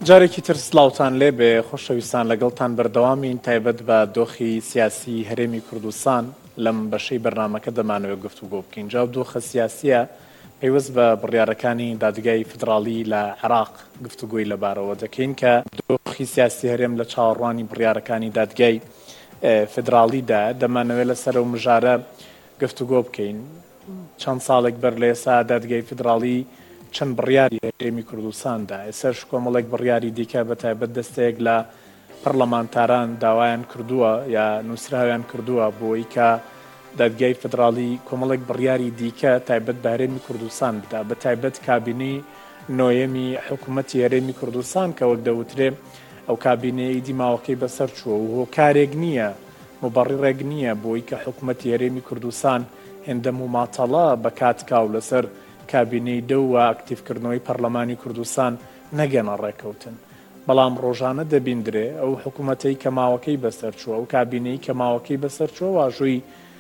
جارێکی تر سلااوان لێ بێ خۆشەویستان لەگەڵتان بەردەوامین تایبەت بە دۆخی سیاسی هەرێمی کوردستان لەم بەشەی بەرنامەکە دەمانەوێت گفتوگۆ بکەین. جا دۆخە سیاسیە پێوەست بە بڕیارەکانی دادگای فدراڵی لە عێراق گفتوگۆی لەبارەوە دەکەین کە دۆخی سیاسی هەرێم لە چاوەڕوانی بڕیارەکانی دادگای فدراڵیدا دەمانەوێت لەسەر و مژارە گفتوگۆ بکەین. چەند ساڵێک بەر لە ئێستا دادگای فدراڵی چەند بڕیاری هەرێمی کوردستاندا ئێسەش کۆمەڵێک بڕیاری دیکە بە تایبەت دەستەیەک لە پەرلەمانتاران داوایان کردووە یا نووسراویان کردووە بۆی کە دادگای فدراڵی کۆمەڵێک بڕیاری دیکە تایبەت بە هەرێمی کوردستان بدا بە تایبەت کابینەی نۆیەمی حکوومەتی هەرێمی کوردستان کە وەک دەوترێ ئەو کابینەی دیماوەکەی بەسەر چووە و هۆکارێک نییە مبەڕیڕێک نییە بۆی کە حکوومەتی هەرێمی کوردستان هێندە مماتەڵە بە کاتکاو لەسەر کابینەی دە و ئاکتیڤکردنەوەی پەرلەمانی کوردستان نەگەنە ڕێکەوتن. بەڵام ڕۆژانە دەبیندرێ ئەو حکوومەتەی کە ماوەکەی بەسەر چووە ئەو کابینەی کە ماوەکەی بەسەر چووە واژووی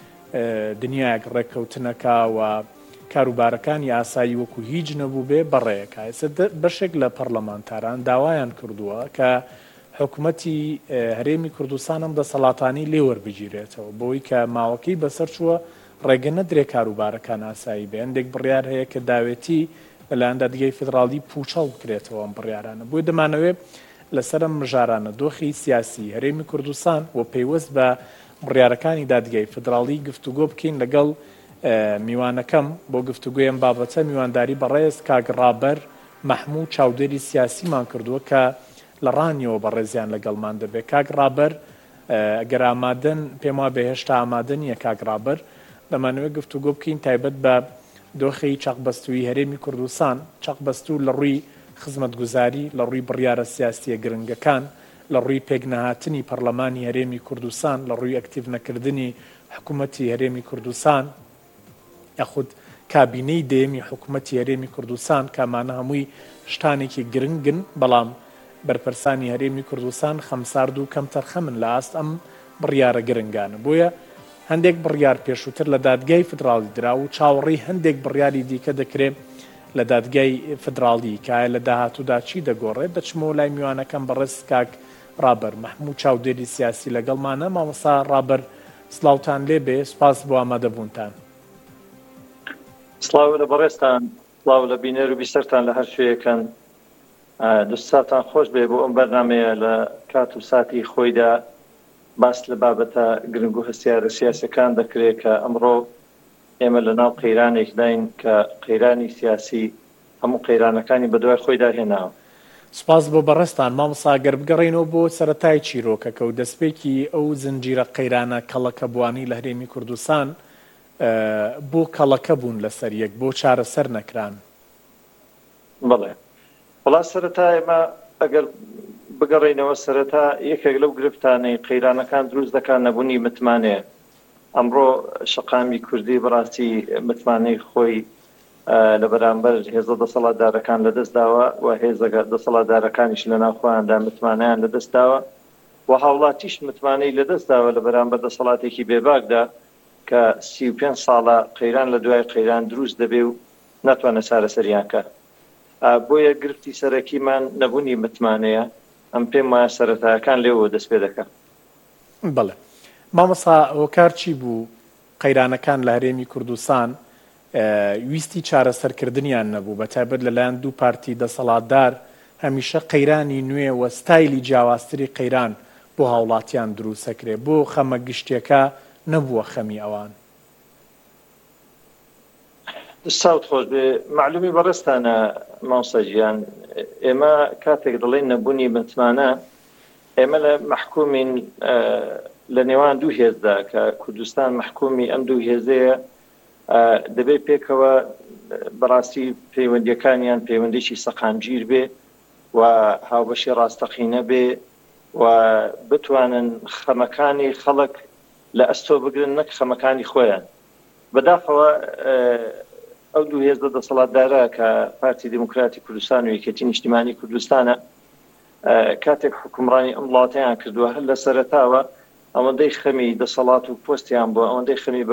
دنیایەک ڕێککەوتنەکە و کاروبارەکانی ئاسایی وەکو هیچ نەبوو بێ بەڕێیەکە. ئێستا بەشێک لە پەرلەمانتاران داوایان کردووە کە حکوومەتی هەرێمی کوردستان ئەم دەسەڵاتانی لێ وەربگیرێتەوە بۆی کە ماوەکەی بەسەر چووە ڕێگە نەدرێ کاروبارەکان ئاسایی بێ. هەندێک بڕیار هەیە کە داوێتی لەلایەن دادگای فدراڵی پوچەڵ بکرێتەوە ئەم بڕیارانە. بۆی دەمانەوێت لەسەر ئەم مژارانە دۆخی سیاسی هەرێمی کوردستان و پەیوەست بە بڕیارەکانی دادگای فدراڵی گفتوگۆ بکەین لەگەڵ میوانەکەم بۆ گفتوگوی ئەم بابەتە میوانداری بەڕێز کاک ڕابەر مەحموود چاودێری سیاسیمان کردووە کە لە ڕانیەوە بەڕێزیان لەگەڵمان دەبێت. کاک ڕابەر ئەگەر ئامادەن پێم وایە بەهێشتا ئامادە نییە کاک ڕابەر دەمانەوێت گفتوگۆ بکەین تایبەت بە دۆخی چاقبەستووی هەرێمی کوردستان چاقبەستوو لە ڕووی خزمەتگوزاری لە ڕووی بڕیارە سیاسیە گرنگەکان لە ڕووی پێکنەهاتنی پەرلەمانی هەرێمی کوردستان لە ڕووی ئەکتیڤ نەکردنی حکوومەتی هەرێمی کوردستان یاخود کابینەی دێمی حکوومەتی هەرێمی کوردستان کامانە هەمووی شتانێکی گرنگن بەڵام بەرپرسانی هەرێمی کوردستان خەمسارد و کەم تەرخەمن لە ئاست ئەم بڕیارە گرنگانە. بۆیە هەندێک بڕیار پێشووتر لە دادگای فدراڵی درا و چاوەڕێی هەندێک بڕیاری دیکە دەکرێت لە دادگای فدراڵی کایە لە داهاتوودا چی دەگۆڕێت دەچمەوە لای میوانەکەم بەڕێز کاک ڕابەر مەحموود چاودێری سیاسی لەگەڵمانە. مامۆستا ڕابەر سلااوتان لێ بێ سوپاس بۆ ئامادەبوونتان. سڵاو لە بەڕێستان سڵاو لە بینەر و بیسەرتان لە هەر شوەیەکەن دوستاتان خۆش بێ بۆ ئەم بەرنامەیە لە کات و ساتی خۆیدا باس لە بابەتە گرنگ و هەستیارە سیاسەکان دەکرێت کە ئەمڕۆ ئێمە لە ناو قەیرانێک داین کە قەیرانی سیاسی هەموو قەیرانەکانی بەدوای خۆیدا هێناوە. سپاس بۆ بەڕێستان مامۆستا گەر بگەڕێنەوە بۆ سەرەتای چیرۆکەکە و دەستپێکی ئەو زنجیرە قەیرانە کەڵەکە بوانی لە هەرێمی کوردستان بۆ کەڵەکە بوون لەسەر یەک بۆ چارەسەر نەکران. بەڵێ وڵا سەرەتا ئێمە ئەگەر بگەڕێنەوە سەرەتا یەکێک لەو گرفتانەی قەیرانەکان دروست دەکات نەبوونی متمانەیە. ئەمڕۆ شەقامی کوردی بەڕاستی متمانەی خۆی لە بەرامبەر هێزە دەسەڵاتدارەکان لەدەستداوە و هێزە دەسەڵاتدارەکانیش لە ناوخۆیاندا متمانەیان لەدەستداوە و هاوڵاتیش متمانەی لەدەستداوە لە بەرامبەر دەسەڵاتێکی بێباکدا کە 35 ساڵە قەیران لە دوای قەیران دروست دەبێ و ناتوانە چارەسەریانکە. بۆیە گرفتی سەرەکیمان نەبوونی متمانەیە ئەم پێم وایە سەرەتایەکان لێوە دەست پێ دەکەن. بەڵێ مامۆستا هۆکار چی بوو قەیرانەکان لە هەرێمی کوردستان ویستی چارەسەرکردنیان نەبوو بە تایبەت لەلایەن دوو پارتی دەسەڵاتدار هەمیشە قەیرانی نوێ و ستایلی جیاوازتری قەیران بۆ هاوڵاتیان دروستەکرێ بۆ خەمە گشتیەکە نەبووە خەمی ئەوان. ساوت خۆش بێ معلومی بەڕێستانە مامۆستاجیان ئێمە کاتێک دەڵێن نەبوونی متمانە ئێمە لە محکومین لە نێوان دوو هێزدا کە کوردستان محکومی ئەم دوو هێزەیە دەبێت پێکەوە بەڕاستی پەیوەندیەکانیان پەیوەندێکی سەقامگیر بێ و هاوبەشی ڕاستەقینە بێ و بتوانن خەمەکانی خەڵک لە ئەستۆ بگرن نەک خەمەکانی خۆیان. بەداخەوە ئەو دوو هێزە دەسەڵاتدارە کە پارتی دموکراتی کوردستان و یەکێتی نیشتیمانی کوردستانە کاتێک حکومڕانی ئەم وڵاتەیان کردووە هەر لە سەرەتاوە ئەوەندەی خەمی دەسەڵات و پۆستیان بووە ئەوەندەی خەمی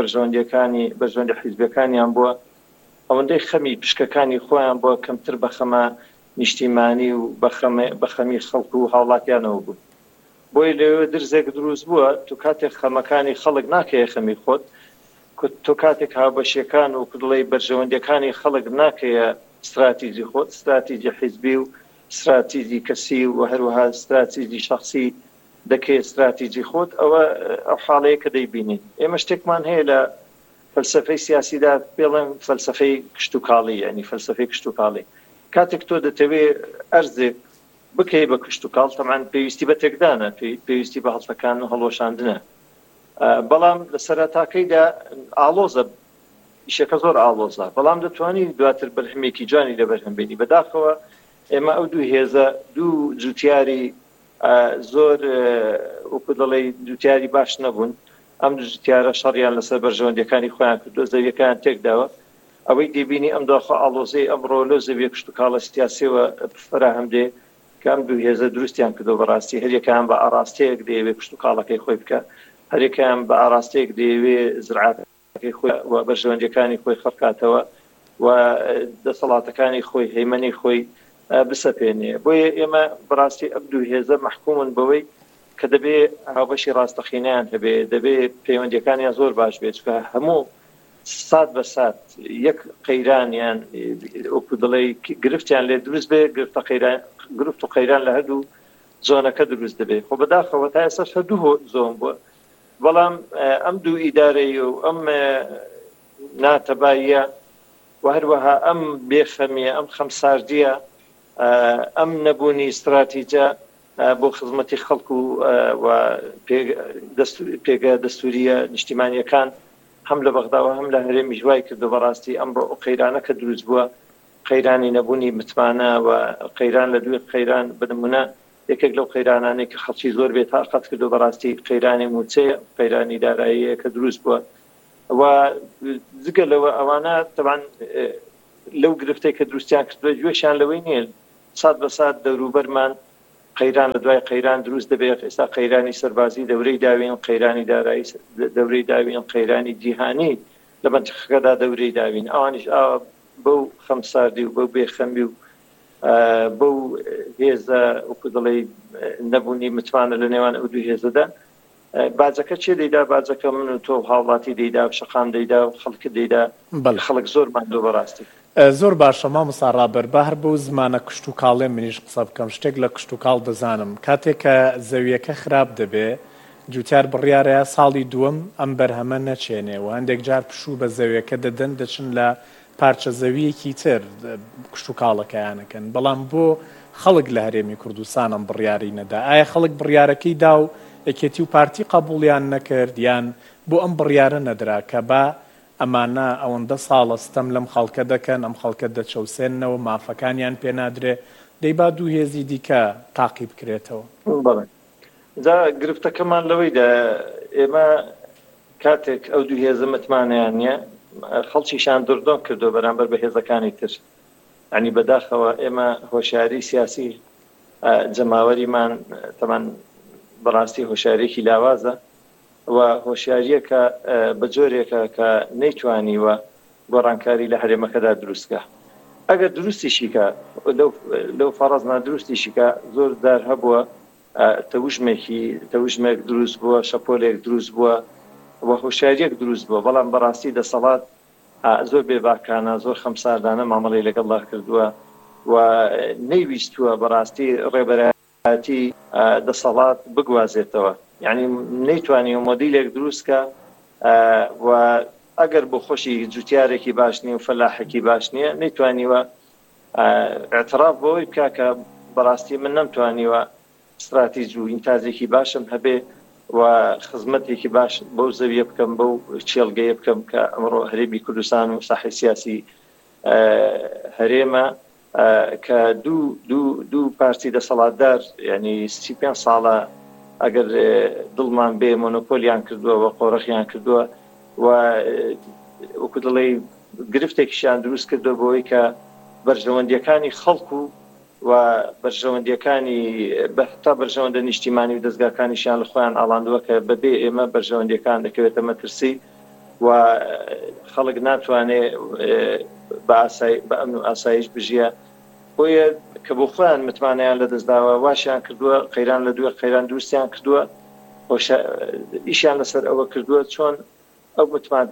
بەرژەوەندی حیزبەکانیان بووە ئەوەندەی خەمی پشکەکانی خۆیان بووە کەمتر بە خەمە نیشتیمانی و بەخەمی خەڵک و هاوڵاتیانەوە بوون. بۆی لەوێ درزێک دروست بووە تو کاتێک خەمەکانی خەڵک ناکەیە خەمی خۆت، تۆ کاتێک هاوبەشیەکان و دڵی بەرژەوەندەکانی خەڵک ناکەیە استراتیژی خۆت، استراتیژی حیزبی و استراتیژی کەسی و هەروەها استراتیژی شخصی دەکەی استراتیژی خۆت، ئەوە ئەو حاڵەیە کە دەیبینین. ئێمە شتێکمان هەیە لە فەلسفەی سیاسیدا پێڵێن فەلسفەی کشتتوکاڵی، یعنی فەلسفەی کشتتوکاڵی. کاتێک تۆ دەتەوێت ئەرزێک بکەی بە کشتتوکاڵ، تەمان پێویستی بە تێکدانە، پێویستی بە هەڵسەکان و هەڵۆشاندنە، بەڵام لە سەرەتاکەیدا ئاڵۆزە، ئیشەکە زۆر ئاڵۆزە، بەڵام دەتوانی دواتر بەرهەمێکی جوانی لەبەرهەمبێنی. بەداخەوە ئێمە ئەو دوو هێزە دوو جوتیاری زۆر وەکو دەڵێ جوتیاری باش نەبوون، ئەم دوو جوتیارە شەڕیان لەسەر بەرژەوەندەکانی خۆیان کردووە، زەویەکان تێکداوە. ئەوەی دەبینی ئەم داخە ئاڵۆزەی ئەمڕۆ لەو زەویە کشتتوکاڵە سیاسیەوە فراهەمدێ کە ئەم دوو هێزە دروستیان کردو بەڕاستی، هەریەکان بە ئاراستەیەک دەیەوێت کشتتوکاڵەکەی خۆی بکە، هەریەکان بە ئاراستەیەک دەیەوێت زراعەتەکەی خۆی و بەرژەوەندەکانی خۆی خەڵکاتەوە و دەسەڵاتەکانی خۆی هەیمەنی خۆی بسەپێنێ. بۆیە ئێمە بەڕاستی ئەم دوو هێزە محکومن بەوەی کە دەبێ هاوبەشی ڕاستەقینەیان هەبێ، دەبێ پەیوەندیەکانیان زۆر باش بێت، کە هەموو سات بە سات یەک قەیرانیان وەکو دڵێ گرفتیان لێ دروست بێ، گرفت و قەیران لە هەردوو زۆنەکە دروست دەبێت. خۆ بەداخەوە تا ئێستا هەردوو زۆن بووە، بەڵام ئەم دوو ئیدارەی و ئەم ناتەباییە و هەروەها ئەم بێخەمیە، ئەم خەمساردیە، ئەم نەبوونی استراتیجە بۆ خزمەتی خەڵک و پێگە دەستوریە نیشتیمانیەکان هەم لە بەغداوە هەم لە هەرێمی ژوای کردو. بەڕاستی ئەمڕۆ قەیرانە کە دروست بووە، قەیرانی نەبوونی متمانە و قەیران لە دوێ قەیران بنمونە، یەکێک لەو قەیرانانەی کە خەڵکی زۆر بێت تاقەت کردو بەڕاستی قەیرانی موچەیە، قەیرانی داراییە کە دروست بووە. و جگە لەوە ئەوانە تەبان لەو گرفتەی کە دروستیان کردووە گوێشیان لەوەی نییە سات بە سات دەوروبەرمان قەیران لە دوای قەیران دروست دەبێت. ئێستا قەیرانی سەربازی دەورەی داوین، قەیرانی دارایی دەورەی داوین، قەیرانی جیهانی لە بەنتخەکەدا دەورەی داوین. ئەوانیش بەو خەمساردی و بەو بێخەمی و بەو هێزە وەکو دڵێ نەبوونی متمانە لە نێوان ئەو دوو هێزەدا باجەکە چێ دەیدا؟ باجەکە من و تۆ هاوڵاتی دەیدا و شەقام دەیدا و خەڵک دەیدا، خەڵک زۆر ماندوو بەڕاستی. زۆر باشە مامۆستا ڕابەر، با هەر بەو زمانە کشتتوکاڵێ منیش قسە بکەم. شتێک لە کشتتوکاڵ دەزانم، کاتێک کە زەویەکە خراپ دەبێ، جوتیار بڕیارەیە ساڵی دووەم ئەم بەرهەمە نەچێنێ و هەندێک جار پشوو بە زەویەکە دەدەن، دەچن لە پارچە زەویەکی تر کشتتوکاڵەکەیانەکەن. بەڵام بۆ خەڵک لە هەرێمی کوردستان ئەم بڕیاری نەدا. ئایا خەڵک بڕیارەکەی دا و یەکێتی و پارتی قبوڵیان نەکرد، یان بۆ ئەم بڕیارە نەدرا کە با ئەمانە ئەوەندە ساڵە ستەم لەم خەڵکە دەکەن، ئەم خەڵکە دەچەوسێننەوە، مافەکانیان پێنادرێ، دەیبا دوو هێزی دیکە تاقی بکرێتەوە؟ جا گرفتەکەمان لەوەیدا ئێمە کاتێک ئەو دوو هێزە متمانیان نییە، خەڵکیشان دردۆن کردو بەرامبەر بە هێزەکانی تر. ینی بەداخەوە ئێمە هۆشیاری سیاسی جەماوەریمان تەمان بەڕاستی هۆشیارێکی لاوازە و هۆشیاریەکە بە جۆرێکە کە نەیتوانیوە گۆڕانکاری لە هەرێمەکەدا دروستکە. ئەگەر دروستیشیکە لەو فەڕەزنا دروستیشیکە زۆر دار هەبووە، تەوژمێک دروست بووە، شەپۆلێک دروست بووە و هۆشیاریەک دروست بووە، بەڵام بەڕاستی دەسەڵات زۆر بێباکانە، زۆر خەمساردانە مامەڵەی لەگەڵ کردووە و نەیویستووە بەڕاستی ڕێبەرایەتی دەسەڵات بگوازێتەوە. یعنی نەیتوانی مۆدیلێک دروستکە و ئەگەر بۆ خۆشی جوتیارێکی باش نیە و فەلاحێکی باش نییە، نەیتوانیوە اعتراف بەوەی بکە کە بەڕاستی من نەمتوانیوە استراتیژی و ئینتاجێکی باشم هەبێ و خزمەتێکی باش بەو زەویە بکەم، بەو چێڵگەیە بکەم کە ئەمڕۆ هەرێمی کوردستان و ساحەی سیاسی هەرێمە کە دوو پارتی دەسەڵاتدار، یعنی 35 ساڵە ئەگەر دڵمان بێ مۆنۆپۆلیان کردووە و قۆڕەخیان کردووە و وەکو دڵێ گرفتێکیشیان دروست کردووە بۆی کە بەرژەوەندیەکانی خەڵکو و بەرژەوەندیەکانی بەتا بەرژەوەندە نیشتیمانی و دەستگاکانیشیان لە خۆیان ئاڵاندووە کە بەبێ ئێمە بەرژەوەندیەکان دەکەوێتە مەترسی و خەڵک ناتوانێت بە ئەمن و ئاسایش بژیە بۆیە کە بۆ خۆیان متمانەیان لە دەستداوە واشیان کردووە قەیران لە دوێ قەیران دروستیان کردووە ئیشیان لەسەر ئەوە کردووە چۆن ئەو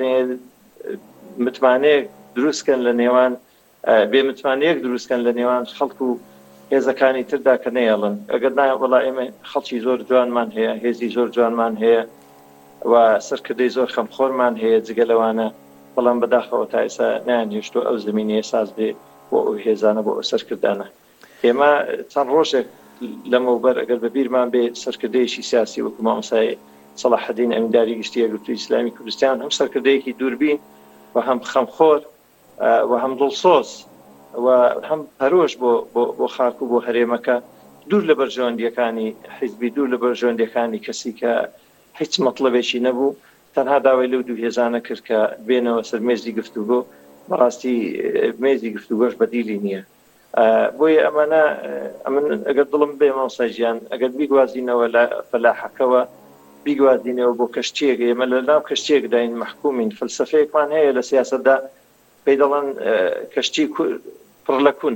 متمانەیەک دروستکەن لە نێوان بێ متمانەیەک دروستکەن لە نێوان خەڵک و هێزەکانی تردا کە نەیەڵن ئەگەر نایە وەڵا ئێمە خەڵکی زۆر جوانمان هەیە هێزی زۆر جوانمان هەیە و سەرکردەی زۆر خەمخۆرمان هەیە جگە لەوانە بەڵام بەداخەوە تا ئێستا نایانهێشتووە ئەو زمینەیە ساز بێ بۆ ئەو هێزانە بۆ ئەو سەرکردانە ئێمە چەند ڕۆژێک لەمەوبەر ئەگەر بەبیرمان بێ سەرکردەیەکی سیاسی وەکو مامۆسای سەلاح الدین ئەمینداری گشتی یەکگرتووی ئیسلامی کوردستان هەم سەرکردەیەکی دووربین و هەم خەمخۆر و هەم دڵسۆز و هەم پەرۆش بۆ خاک و بۆ هەرێمەکە دوور لە بەرژەوەندیەکانی حیزبی دوور لە بەرژەوەندیەکانی کەسی کە هیچ مەطلبێکی نەبوو تەنها داوای لەو دوو هێزانە کرد کە بێنەوە سەر مێزی گفتوگۆ بەڕاستی مێزی گفتوگۆش بەدیلی نییە بۆیە ئەمانە ئەمن ئەگەر دڵم بێ مامۆستاجیان ئەگەر بیگوازینەوە لە فەلاحەکەوە بیگوازینەوە بۆ کەشتیەک ئێمە لە ناو کەشتیەکداین محکومین فەلسەفەیەکمان هەیە لە سیاسەتدا پێی دەڵێن کەشتی پڕ لە کون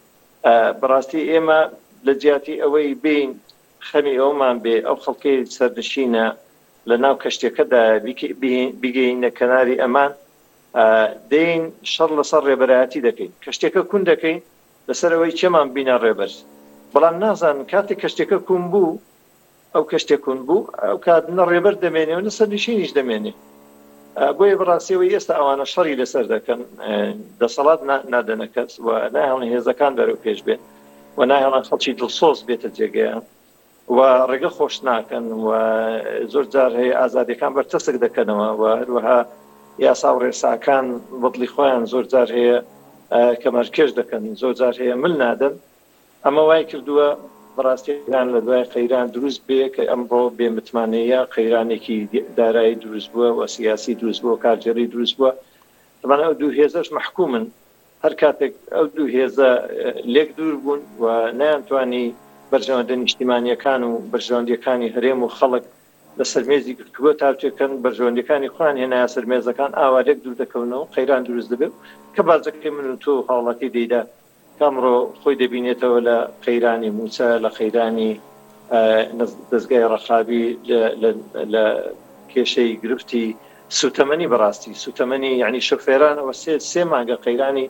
بەڕاستی ئێمە لە جیاتی ئەوەی بین خەمی ئەومان بێ ئەو خەڵکەی سەرنشینە لە ناو کەشتێکەدا بگەینە کەناری ئەمان دەین شەڕ لەسەر ڕێبەرایەتی دەکەین کەشتێکە کون دەکەین لەسەرەوەی چێمان بینە ڕێبەرز بەڵام نازان کاتێک کەشتێکە کون بوو ئەو کەشتێک کون بوو ئەو کات نە ڕێبەر دەمێنێ و نە سەرنشینیش دەمێنێ بۆیە بەڕاستیەوەی ئێستا ئەوانە شەڕی لەسەر دەکەن دەسەڵات نادەنە کەس و نایهێڵن هێزەکان بەرەو پێش بێن و نایهێڵن خەڵکی دڵسۆز بێتە جێگەیان و ڕێگە خۆش ناکەن و زۆر جار هەیە ئازادیەکان بەرتەسک دەکەنەوە و هەروەها یاسا و ڕێساکان بەدڵی خۆیان زۆر جار هەیە کە مەرکێش دەکەن زۆر جار هەیە مل نادەن ئەمە وای کردووە بەڕاستیان لە دوای قەیران دروست بێ کە ئەمڕۆ بێمتمانەیە قەیرانێکی دارایی دروست بووە و سیاسی دروست بووە کارجێڕی دروست بووە دەبانە ئەو دوو هێزەش محکومن هەر کاتێک ئەو دوو هێزە لێک دوور بوون و نەیانتوانی بەرژەوەندە نیشتیمانیەکان و بەرژەوەندیەکانی هەرێم و خەڵک لە سەرمێزی گفتوگۆ تاوتێکەکەن بەرژەوەندیەکانی خۆیان هێنایە سەرمێزەکان ئاوارێک دوور دەکەونەوە قەیران دروست دەبێت کە بازەکەی من و تۆ هاوڵاتی دەیدا کامڕۆ خۆی دەبینێتەوە لە قەیرانی موچە لە قەیرانی دەستگای ڕەخابی لە کێشەی گرفتی سوتەمەنی بەڕاستی سوتەمەنی یعنی شۆفێرانەوە سێ مانگە قەیرانی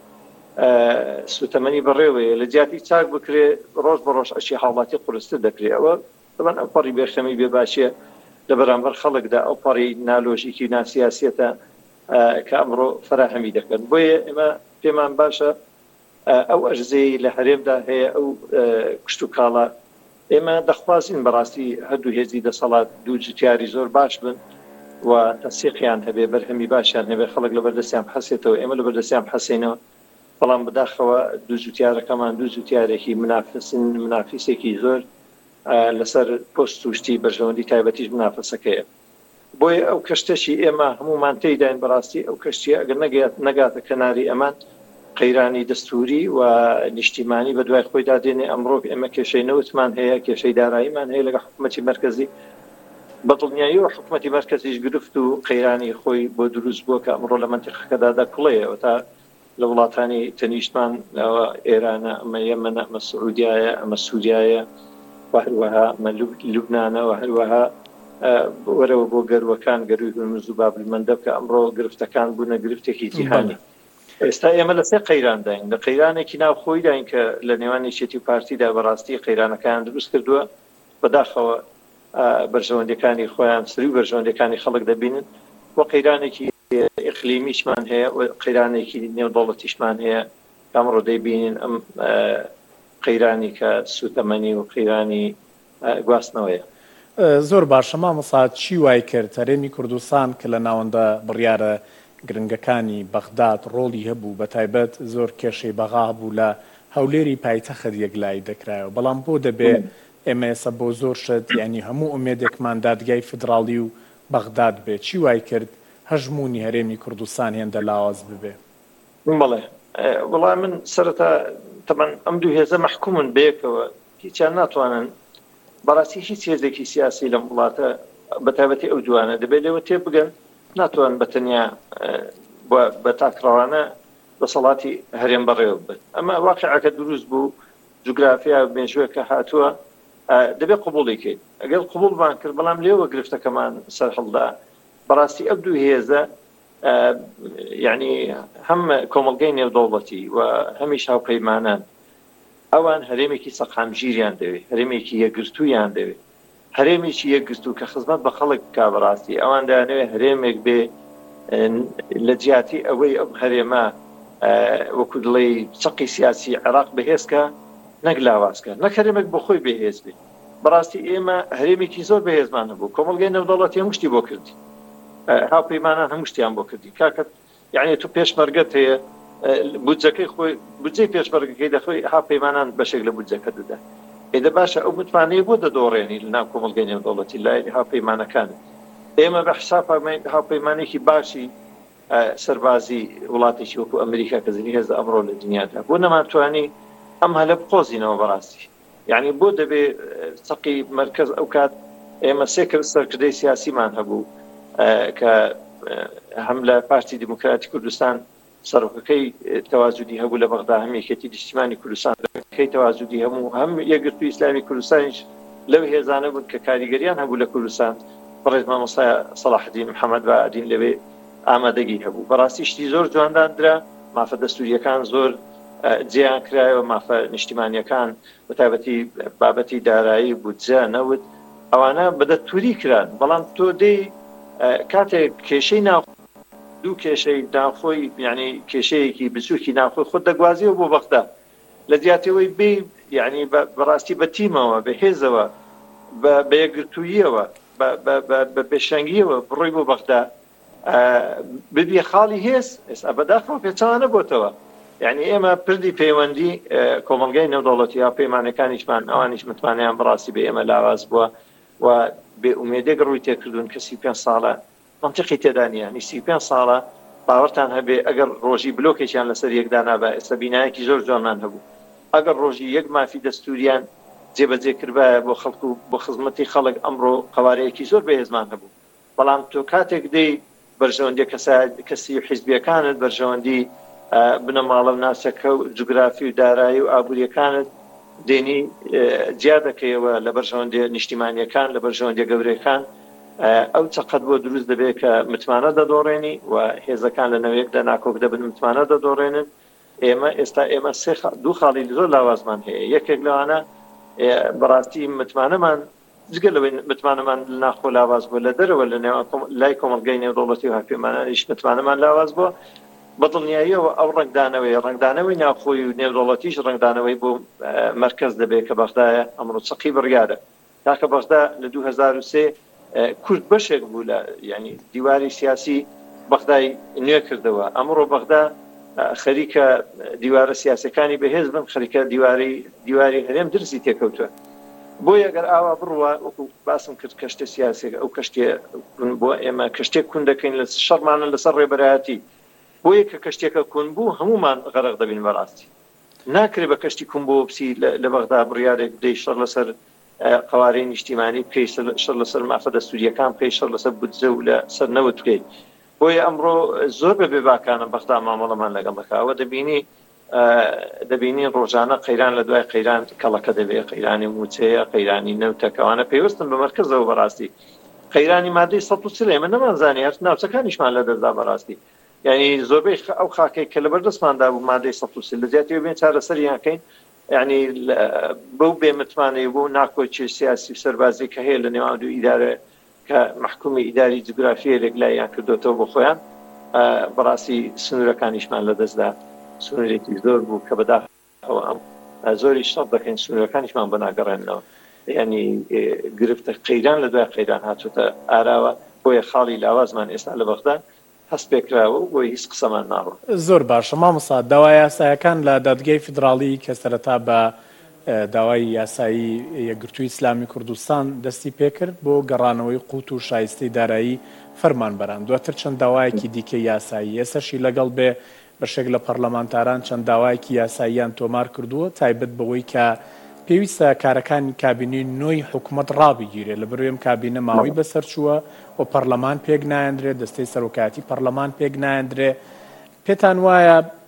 سوتەمەنی بەڕێوەیە لە جیاتی چاک بکرێ ڕۆژ بە ڕۆژ ئەشی هاوڵاتی قورستر دەکرێتەوە دەبەن ئەو پەڕی بێخەمی بێباشیە لە بەرامبەر خەڵکدا ئەو پەڕی نالۆژیکی ناسیاسیەتە کە ئەمڕۆ فراهەمی دەکەن بۆیە ئێمە پێمان باشە ئەو ئەژزەی لە هەرێمدا هەیە ئەو کشت و کاڵە ئێمە دەخوازین بەڕاستی هەردوو هێزی دەسەڵات دوو جوتیاری زۆر باش بن و تەسیقیان هەبێ بەرهەمی باشیان هەبێ خەڵک لە بەردەستیان حەسێتەوە ئێمە لە بەردەستیان حەسێنەوە بەڵام بەداخەوە دوو جوتیارەکەمان دوو جوتیارێکی منافسێکی زۆر لەسەر پۆست توشتی بەرژەوەندی تایبەتیش منافسەکەیە بۆیە ئەو کەشتەشی ئێمە هەمومان تێیداین بەڕاستی ئەو کەشتیە ئەگەر نەگاتە کەناری ئەمان قەیرانی دەستوری و نیشتیمانی بە دوای خۆیدا دێنێ ئەمڕۆ ئێمە کێشەی نەوتمان هەیە کێشەی داراییمان هەیە لەگە حکوومەتی مەرکەزی بەدڵنیایی و حکوومەتی مەرکەزیش گرفت و قەیرانی خۆی بۆ دروست بووە کە ئەمڕۆ لە منتیقەکەدا دەکڵەیەوە تا لە وڵاتانی تەنیشتمان ئێرانە ئەمە یەمەنە ئەمە سعودایە ئەمە سووریایە و هەروەها لوبنانە و هەروەها وەرەوە بۆ گەروەکان گەروی هورمز و بابلمەندەب کە ئەمڕۆ گرفتەکان بوونە گرفتێکی جیهانی ئێستا ئێمە لە سێ قەیرانداین لە قەیرانێکی ناوخۆیداین کە لە نێوان نیشتێتی پارتیدا بەڕاستی قەیرانەکان دروست کردووە بەداخەوە بەرژەوەندەکانی خۆیان سری و بەرژەوەندەکانی خەڵک دەبینن و قەیرانێکی ئیقلیمیشمان هەیە و قەیرانێکی نێودەوڵەتیشمان هەیە ئەمڕۆ دەیبینین ئەم قەیرانی کە سوتەمەنی و قەیرانی گواستنەوەیە زۆر باشە مامۆستا چی وای کرد هەرێمی کوردستان کە لە ناوەندە بڕیارە گرنگەکانی بەغداد ڕۆڵی هەبوو بە تایبەت زۆر کێشەی بەغا بوو لە هەولێری پایتەخت یەکلای دەکرایەوە بەڵام بۆ دەبێ ئێمە ئێستا بۆ زۆر شت یعنی هەموو ئومێدێکمان دادگای فدراڵی و بەغداد بێت چی وای کرد هەژمونی هەرێمی کوردستان هێندە لاواز ببێ بەڵێ وەڵام من سەرەتا تەمان ئەم دوو هێزە محکومن بەیەکەوە هیچیان ناتوانن بەڕاستی هیچ هێزێکی سیاسی لەم وڵاتە بەتایبەتی ئەو دوانە دەبێت لێوە تێبگەن ناتوان بەتەنیا بە تاکڕەوانە دەسەڵاتی هەرێم بەڕێوە بن ئەمە واقعەکە دروست بوو جوگرافیا مێژوەکە هاتووە دەبێت قبوڵیکەیت ئەگەر قبوڵمان کرد بەڵام لێوە گرفتەکەمان سەر هەڵدا بەڕاستی ئەو دوو هێزە یعنی هەم کۆمەڵگەی نێودەوڵەتی و هەمیش هاوپەیمانان ئەوان هەرێمێکی سەقامگیریان دەوێت هەرێمێکی یەکگرتوویان دەوێت هەرێمێکی یەکگرتوو کە خزمەت بە خەڵک بکا بەڕاستی ئەوان دەیانەوێت هەرێمێک بێ لە جیاتی ئەوەی ئەم هەرێمە وەکو دڵی چەقی سیاسی عێراق بەهێزکە نەک لاوازکە نەک هەرێمێک بۆ خۆی بەهێز بێ بەڕاستی ئێمە هەرێمێکی زۆر بەهێزمان هەبوو کۆمەڵگەی نێودەوڵەتی هەموو شتی بۆ کردی هاوپەیمانان هەموو شتیان بۆ کردی کاکە یعنی تو پێشمەرگەت هەیە بودجەکەی خۆی بودجەی پێشمەرگەکەی دەخۆی هاوپەیمانان بەشێک لە بودجەکە دەدا ئێدە باشە ئەو متمانەیە بۆ دەدۆڕێنی لە ناو کۆمەڵگەی نێودەوڵەتی لای هاوپەیمانەکان ئێمە بە حساب هاوپەیمانێکی باشی سەربازی وڵاتێکی وەکو ئەمریکا کە زنی هێز ئەمڕۆ لە دنیادا بۆ نەماتوانی ئەم هەلە بقۆزینەوە بەڕاستی یعنی بۆ دەبێ سەقی مرکز ئەو کات ئێمە سێکرد سەرکردەی سیاسیمان هەبوو کە هەم لە پارتی دیموکراتی کوردستان سەرۆکەکەی تەوازودی هەبوو لە بەغدا هەم یەکێتی نیشتیمانی کوردستان کەی تەوازودی هەموو هەم یەکگرتووی ئیسلامی کوردستانیش لەو هێزانە بوون کە کاریگەریان هەبوو لە کوردستان بەڕێز مامۆستا سەلاحدین محەممەد بەعەدین لەوێ ئامادەگی هەبوو بەڕاستی شتی زۆر جواندانرا مافە دەستوریەکان زۆر جێیان کرایەوە مافە نیشتیمانیەکان بەتایبەتی بابەتی دارایی بودجە نەوت ئەوانە بەدەستوری کران بەڵام تۆ دەی کاتێک کێشەی دوو کێشەی ناوخۆی یعنی کێشەیەکی بچووکی ناوخۆی خۆت دەگوازیەوە بۆ بەغدا لە جیاتەوەی بێ یعنی بەڕاستی بە تیمەوە بە هێزەوە بە یەکگرتوویەوە بە پێشەنگیەوە بڕۆی بۆ بەغدا ببیە خاڵی هێز ئێستا بەداخەوە پێچانە بۆتەوە یعنی ئێمە پردی پەیوەندی کۆمەڵگەی نێودەوڵەتی یا پەیمانەکانیشمان ئەوانیش متمانیان بەڕاستی بە ئێمە لاواز بووە و بێ ئومێدێک ڕووی تێکردوون کە 35 ساڵە منطقی تێدانە 25 ساڵە باوەڕتان هەبێ ئەگەر ڕۆژی بلۆکێکیان لەسەر یەکدانا بە ئێستا بینایەکی زۆر جوانمان هەبوو ئەگەر ڕۆژی یەک مافی دەستوریان جێبەجێ کردبایە بۆ خەڵکو بۆ خزمەتی خەڵک ئەمڕۆ قوارەیەکی زۆر بەهێزمان هەبوو بەڵام تۆ کاتێک دەی بەرژەوەندی کەسی حیزبیەکانت بەرژەوەندی بنەماڵە و ناسەکە و جوگرافی و دارایی و ئابوووریەکانت دێنی جیا دەکەیەوە لە بەرژەوەندی نیشتیمانیەکان لە بەرژەوەندی گەورەکان ئەو چقەت بۆ دروست دەبێت کە متمانە دەدۆڕێنی و هێزەکان لە نەوەیەکدا ناکۆک دەبن متمانە دەدۆڕێنن ئێمە دوو خاڵی زۆر لاوازمان هەیە یەکێک لەوانە بەڕاستی متمانەمان جگە لەوەی متمانەمان ناخۆ لاواز بووە لە دەرەوە لە لای کۆمەڵگەی نێودەوڵەتی و هاوپەیمانانیش متمانەمان لاواز بووە بەدڵنیاییەوە ئەو ڕنگدانەوەی ناوخۆی و نێودەوڵەتیش ڕنگدانەوەی بۆ مرکز دەبێت کە بەغدایە ئەمڕۆ چەقی بڕیارە تاکە بەغدا لە 2003 کورد بەشێک بوو لە ینی دیواری سیاسی بەغدای نوێ کردەوە ئەمڕۆ بەغدا خەریکە دیوارە سیاسەکانی بەهێز بن خەریکە دیواری هەرێم درسی تێکەوتووە بۆ ئەگەر ئاوا بڕوە وەکو باسم کرد کەشتە سیاسێک ئەو کەشتێ بۆ ئێمە کەشتێک کون دەکەین لە شەڕمانە لەسەر ڕێبەرایەتی بۆ یەکە کەشتێکە کون بوو هەمومان غەرق دەبین بەڕاستی ناکرێت بە کەشتی کون بۆ بسی لە بەغدا بڕیارێک بدەی شەڕ لەسەر قوارەی نیشتیمانی بکەی شەڕ لەسەر مافە دەستوریەکان بکەی شەڕ لەسەر بودجە و لە سەر نەوت بکەیت بۆیە ئەمڕۆ زۆر بە بێباکانە بەغدا مامەڵەمان لەگەڵ دەکا ئەوە دەبینی ڕۆژانە قەیران لە دوای قەیران کەڵەکە دەبێت قەیرانی موچەیە قەیرانی نەوتەکەوانە پێوەستن بە مەرکەزەوە بەڕاستی قەیرانی مادەی 130 ئێمە نەمانزانی هەر ناوچەکانیشمان لە دەستدا بەڕاستی یعنی زۆربەی ئەو خاکەی کە لە بەردەستماندا بوو مادەی 130 لە زیاتر بێن چارەسەریانکەین یعنی بەو بێمتمانەی بۆ ناکۆچی سیاسی سەربازی کە هەیە لە نێوان دوو ئیدارە کە محکومی ئیداری جوگرافیەیەک لایان کردوتەوە بۆ خۆیان بەڕاستی سنوورەکانیشمان لە دەستدا سنوورێکی زۆر بوو کە بەداخەوە زۆری شەڕ دەکەین سنوورەکانیشمان بەناگەڕێنەوە ینی گرفتە قەیران لە دوای قەیران هاتووەتە ئاراوە بۆیە خاڵی لاوازمان ئێستا لە بەغدا هەست پێکراوە و بۆی هیچ قسەمان ناڕۆ زۆر باشە مامۆستا داوای یاسایەکان لە دادگای فیدراڵی کە سەرەتا بە داوای یاسایی یەکگرتووی ئیسلامی کوردستان دەستی پێکرد بۆ گەڕانەوەی قوت و شایستەی دارایی فەرمانبەران دواتر چەند داوایەکی دیکە یاسایی ئێسەشی لەگەڵ بێ بەشێک لە پەرلەمانتاران چەند داوایەکی یاساییان تۆمار کردووە تایبەت بەوەی کە پێویستە کارەکانی کابینەی نوێی حکوومەت ڕابگیرێت لە بەروێم کابینە ماوەی بەسەر چووە و پەرلەمان پێک نایەندرێت دەستەی سەرۆکاتی پەرلەمان پێک نایەندرێت پێتان وایە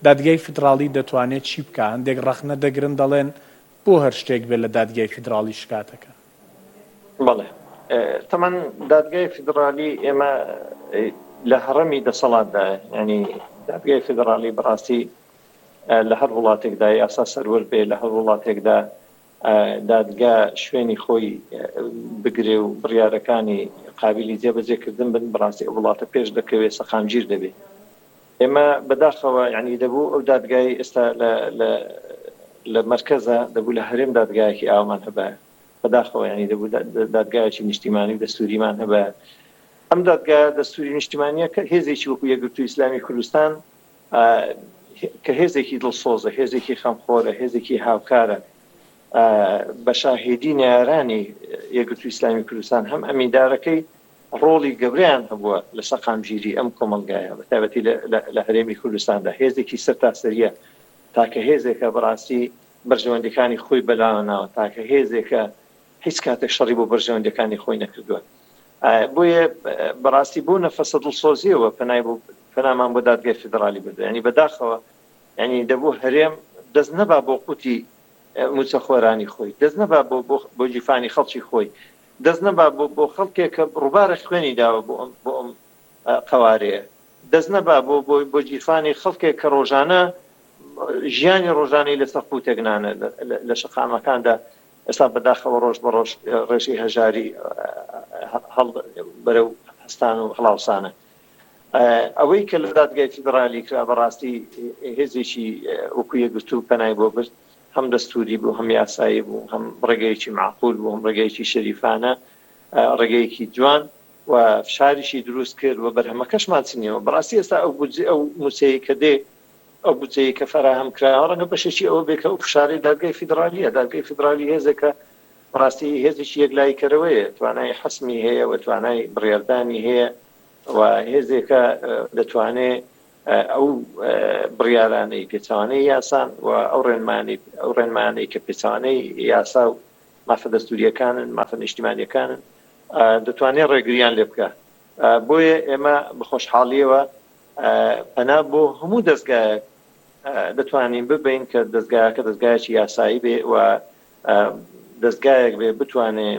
دادگای فیدراڵی دەتوانێت چی بکە؟ هەندێک ڕەخنە دەگرن دەڵێن بۆ هەر شتێک بێت لە دادگای فیدراڵی شکاتەکە. بەڵێ تەمان دادگای فیدراڵی ئێمە لە هەڕەمی دەسەڵاتدا، ینی دادگای فیدراڵی بەڕاستی لە هەر وڵاتێکدا یاسا سەروەر بێ، لە هەر وڵاتێکدا دادگا شوێنی خۆی بگرێ و بڕیارەکانی قابلی جێبەجێکردن بن، بەڕاستی وڵاتە پێش دەکەوێت سەقامگیر دەبێت. ئێمە بەداخەوە ینی دەبوو ئەو دادگای ئێستا لە مەرکەزە دەبوو لە هەرێم دادگایەکی ئاومان هەبە، بەداخەوە ینی دەبوو دادگایەکی نیشتیمانی و دەستوریمان هەبە. ئەم دادگا دەستوری نیشتیمانیە کە هێزێکی وەکو یەکگرتووی ئیسلامی کوردستان کە هێزێکی دڵسۆزە، هێزێکی خەمخۆرە، هێزێکی هاوکارە، بە شاهێدی نارانی یەکگرتووی ئیسلامی کوردستان هەم ئەمیندارەکەی ڕۆڵی گەورەیان هەبووە لە سەقامگیری ئەم کۆمەلگایە، بەتایبەتی لە هەرێمی کوردستاندا هێزێکی سەرتاسەریە، تاکە هێزێکە بەڕاستی بەرژەوەندەکانی خۆی بەلاوەناوە، تاکە هێزێکە هیچ کاتێک شەڕی بۆ بەرژەوەندەکانی خۆی نەکردووە. بۆیە بەڕاستی بۆ نەفەسە دڵسۆزیەوە پەنامان بۆ دادگای فیدراڵی بدە، ینی بەداخەوە ینی دەبوو هەرێم دەست نەبا بۆ قوتی موچەخۆرانی خۆی، دەست نەبا بۆ جیفانی خەڵکی خۆی، دەست نەبا بۆ خەڵکێک کە ڕووبارە خوێنی داوە بۆ ئەم قەوارەیە، دەست نەبا بۆ جیفانی خەڵکێک کە ڕۆژانە ژیانی ڕۆژانەی لەسەر قوتێکنانە لە شەقامەکاندا ئێستا بەداخەوە ڕۆژ بە ڕۆژ ڕێژی هەژاری بەرەو هەستان و هەڵاوسانە. ئەوەی کە لە دادگای فیدراڵی کرا بەڕاستی هێزێکی وەکو یەکگرتوو پەنای بۆ برد، هەم دەستوری بوو، هەم یاسایی بوو، هەم ڕێگەیەکی معقول بوو، هەم ڕێگەیەکی شەریفانە، ڕێگەیەکی جوان و فشاریشی دروست کرد و بەرهەمەکەشمان چنیەوە. بەڕاستی ئێستا ئەو موچەیە کە دێ، ئەو بودجەیە کە فراهم کراوە ڕەنگە بەشێکی ئەوە بێت کە ئەو فشاری دادگای فیدراڵیە. دادگای فیدراڵی هێزێکە بەڕاستی هێزێکی یەکلایکەرەوەیە، توانای حەسمی هەیە و توانای بڕیاردانی هەیە و هێزێکە دەتوانێت ئەو بڕیارانەی پێچوانەی یاسان و ئەو ڕێنمانەی کە پێچوانەی یاسا و مافە دەستوریەکانن، مافە نیشتیمانیەکانن دەتوانێت ڕێگریان لێ بکە. بۆیە ئێمە بەخۆشحاڵیەوە پەنا بۆ هەموو دەستگایەک دەتوانین ببین کە دەستگایەکە دەستگایەکی یاسایی بێ و دەستگایەک بێ بتوانێت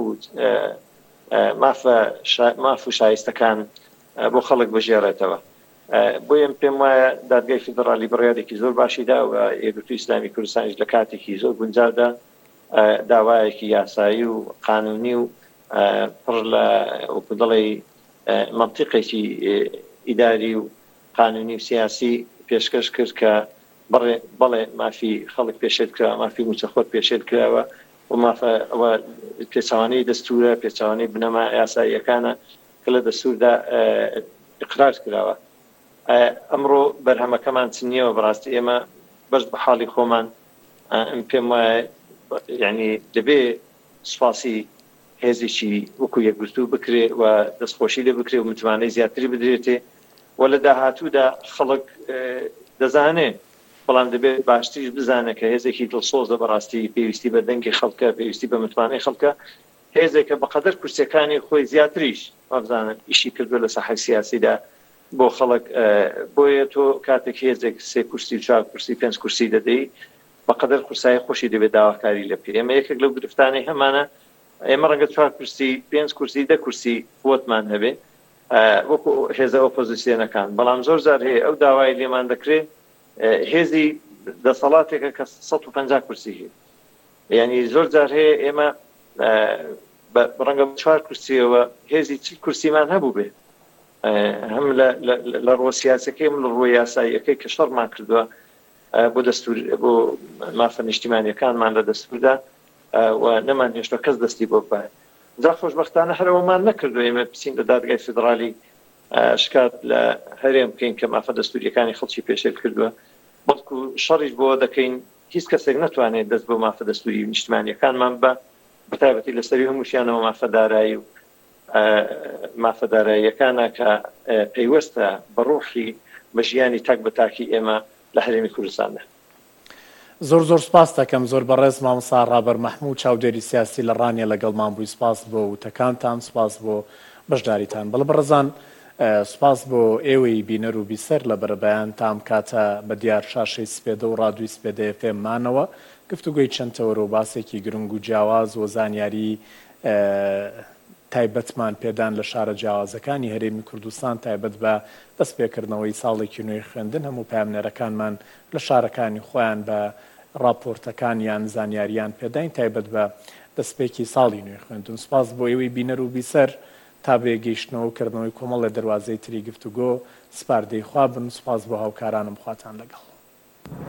ماف و شایستەکان بۆ خەڵک بژێڕێتەوە. بۆیە پێم وایە دادگای فیدراڵی بڕیارێکی زۆر باشیدا و یەکگرتووی ئیسلامی کوردستانیش لە کاتێکی زۆر گونجاودا داوایەکی یاسایی و قانونی و پڕ لە وەکو دەڵێ منطقێکی ئیداری و قانونی و سیاسی پێشکەش کرد کە بەڵێ مافی خەڵک پێشێت کرا، مافی موچەخۆر پێشێت کراوە و مافە پێچوانەی دەستورە، پێچوانەی بنەما یاساییەکانە کە لە دەستوردا ئیقرار کراوە. ئەمڕۆ بەرهەمەکەمان چنیەوە بەڕاستی ئێمە بەش بە حاڵی خۆمان پێم وایە یعنی دەبێ سوپاسی هێزێکی وەکو یەکگرتوو بکرێ و دەستخۆشی لێ بکرێ و متمانەی زیاتری بدرێتێ و لە داهاتوودا خەڵک دەزانێ، بەڵام دەبێت باشتریش بزانە کە هێزێکی دڵسۆزە بەڕاستی پێویستی بە دەنگی خەڵکە، پێویستی بە متمانەی خەڵکە، هێزێکە بەقەدەر کورسیەکانی خۆی زیاتریش وابزانن ئیشی کردووە لە ساحەی سیاسیدا بۆ خەڵک. بۆیە تۆ کاتێک هێزێک 3 کورسی 4 کورسی 5 کورسی دەدەی بەقەدەر قورسایی خۆشی دەبێت داواکاری لە پێ. ئێمە یەکێک لەو گرفتانەی هەمانە، ئێمە ڕەنگە 4 کورسی 5 کورسی 10 کورسی بۆتمان هەبێ وەکو هێزە ئۆپۆزیسیۆنەکان، بەڵام زۆر جار هەیە ئەو داوای لێمان دەکرێت هێزی دەسەڵاتێکە کە 150 کورسی هەیە. یعنی زۆر جار هەیە ئێمە ڕەنگە 4 کورسیەوە هێزی 40 کورسیمان هەبوو بێ، هەم لە ڕۆ سیاسەکەی لە ڕۆ یاساییەکەی کە شەڕمان کردووە بۆ مافە نیشتیمانیەکانمان لە دەستوردا و نەمان هێشتا کەس دەستی بۆ بە جا خۆشبەختانە هەرەوەمان نەکردو ئێمە بچین لە دادگای فیدراڵی شکات لە هەرێم بکەین کە مافە دەستوریەکانی خەڵکی پێشێت کردووە، بەڵکو شەڕیش بۆ دەکەین هیچ کەسێک نەتوانێت دەست بۆ مافە دەستوری نیشتیمانیەکانمان بە بەتایبەتی لەسەری هەمووشیانەوە مافەدارایی و مافەداراییەکانە کە پەیوەستە بە ڕۆحی بە ژیانی تاک بە تاکی ئێمە لە هەرێمی کوردستاندا. زۆر سپاس دەکەم، زۆر بەڕێز مامۆستا ڕابەر مەحموود چاودێری سیاسی لە ڕانیە لەگەڵمان بووی. سپاس بۆ وتەکانتان، سپاس بۆ بەشداریتان. بەڵێ بەڕێزان، سوپاس بۆ ئێوەی بینەر و بیسەر لە بەرەبەیان تام کاتە بە دیار شاشەی سپێدە و ڕادوی سپێدەیە فێممانەوە گفتوگوی چەند تەوەرە و باسێکی گرنگ و جیاواز و زانیاری تایبەتمان پێدان لە شارە جیاوازەکانی هەرێمی کوردستان تایبەت بە دەستپێکردنەوەی ساڵێکی نوێی خوێندن هەموو پامنێرەکانمان لە شارەکانی خۆیان بە راپۆرتەکانیان زانیاریان پێداین تایبەت بە دەستپێکی ساڵی نوێی خوێندن. سوپاس بۆ ئێوەی بینەر و بیسەر تا بێگەیشتنەوە و کردنەوەی کۆمەڵێ دەواازەی تری گفتوگۆ سپاردەی خوا بن. سوپاس بۆ هاوکارانم خواتان لەگەڵ.